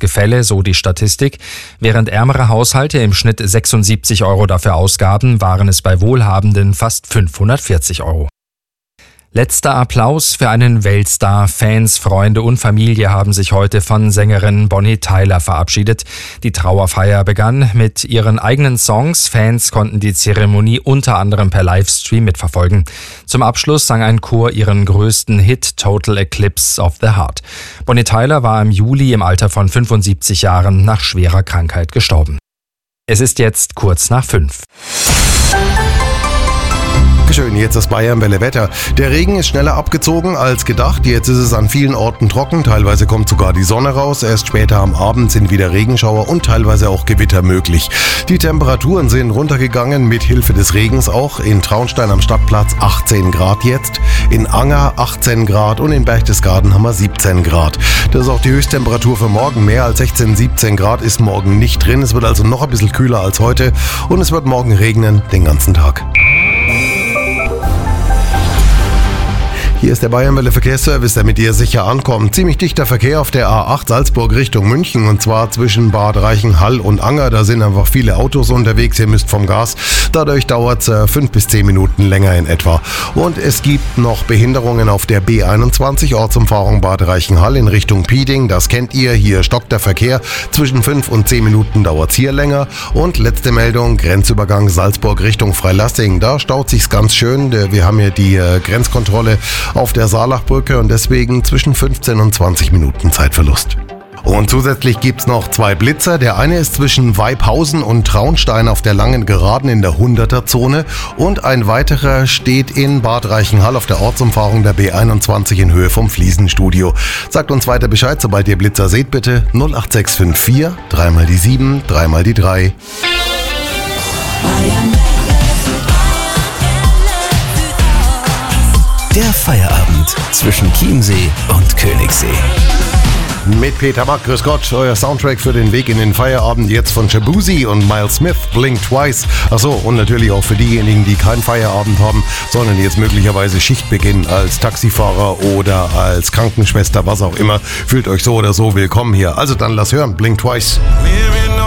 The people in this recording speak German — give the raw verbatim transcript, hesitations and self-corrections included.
Gefälle, so die Statistik. Während ärmere Haushalte im Schnitt sechsundsiebzig Euro dafür ausgaben, waren es bei Wohlhabenden fast fünfhundertvierzig Euro. Letzter Applaus für einen Weltstar. Fans, Freunde und Familie haben sich heute von Sängerin Bonnie Tyler verabschiedet. Die Trauerfeier begann mit ihren eigenen Songs. Fans konnten die Zeremonie unter anderem per Livestream mitverfolgen. Zum Abschluss sang ein Chor ihren größten Hit Total Eclipse of the Heart. Bonnie Tyler war im Juli im Alter von fünfundsiebzig Jahren nach schwerer Krankheit gestorben. Es ist jetzt kurz nach fünf. Schön, jetzt das Bayernwelle Wetter. Der Regen ist schneller abgezogen als gedacht. Jetzt ist es an vielen Orten trocken. Teilweise kommt sogar die Sonne raus. Erst später am Abend sind wieder Regenschauer und teilweise auch Gewitter möglich. Die Temperaturen sind runtergegangen, mit Hilfe des Regens auch. In Traunstein am Stadtplatz achtzehn Grad jetzt, in Anger achtzehn Grad und in Berchtesgaden haben wir siebzehn Grad. Das ist auch die Höchsttemperatur für morgen. Mehr als sechzehn, siebzehn Grad ist morgen nicht drin. Es wird also noch ein bisschen kühler als heute und es wird morgen regnen den ganzen Tag. Hier ist der Bayernwelle Verkehrsservice, der mit dir sicher ankommt. Ziemlich dichter Verkehr auf der A acht Salzburg Richtung München und zwar zwischen Bad Reichenhall und Anger. Da sind einfach viele Autos unterwegs, ihr müsst vom Gas. Dadurch dauert es äh, fünf bis zehn Minuten länger in etwa. Und es gibt noch Behinderungen auf der B einundzwanzig, Ortsumfahrung Bad Reichenhall in Richtung Pieding. Das kennt ihr, hier stockt der Verkehr. Zwischen fünf und zehn Minuten dauert es hier länger. Und letzte Meldung, Grenzübergang Salzburg Richtung Freilassing. Da staut sich's ganz schön. Wir haben hier die äh, Grenzkontrolle auf der Saalachbrücke und deswegen zwischen fünfzehn und zwanzig Minuten Zeitverlust. Und zusätzlich gibt's noch zwei Blitzer. Der eine ist zwischen Weibhausen und Traunstein auf der langen Geraden in der hunderter-Zone und ein weiterer steht in Bad Reichenhall auf der Ortsumfahrung der B einundzwanzig in Höhe vom Fliesenstudio. Sagt uns weiter Bescheid, sobald ihr Blitzer seht, bitte null acht sechs fünf vier, dreimal die sieben, dreimal die drei. Der Feierabend zwischen Chiemsee und Königssee. Mit Peter Mack, grüß Gott, euer Soundtrack für den Weg in den Feierabend jetzt von Shabuzi und Miles Smith, Blink Twice. Achso, und natürlich auch für diejenigen, die keinen Feierabend haben, sondern jetzt möglicherweise Schichtbeginn als Taxifahrer oder als Krankenschwester, was auch immer. Fühlt euch so oder so willkommen hier. Also dann lass hören, Blink Twice.